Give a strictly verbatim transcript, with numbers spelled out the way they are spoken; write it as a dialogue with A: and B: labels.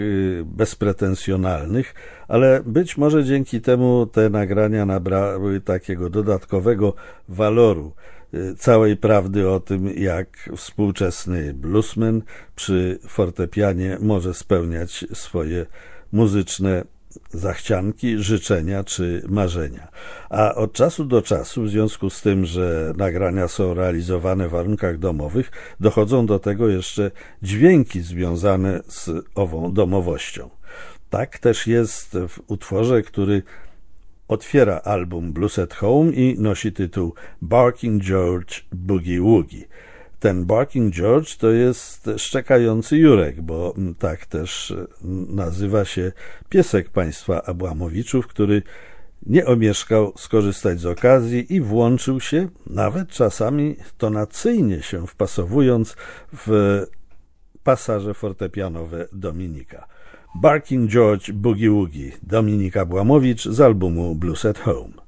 A: bezpretensjonalnych, ale być może dzięki temu te nagrania nabrały takiego dodatkowego waloru, całej prawdy o tym, jak współczesny bluesman przy fortepianie może spełniać swoje muzyczne zachcianki, życzenia czy marzenia. A od czasu do czasu, w związku z tym, że nagrania są realizowane w warunkach domowych, dochodzą do tego jeszcze dźwięki związane z ową domowością. Tak też jest w utworze, który otwiera album Blues at Home i nosi tytuł Barking George Boogie Woogie. Ten Barking George to jest szczekający Jurek, bo tak też nazywa się piesek państwa Abłamowiczów, który nie omieszkał skorzystać z okazji i włączył się, nawet czasami tonacyjnie się wpasowując w pasaże fortepianowe Dominika. Barking George Boogie Woogie, Dominik Abłamowicz z albumu Blues at Home.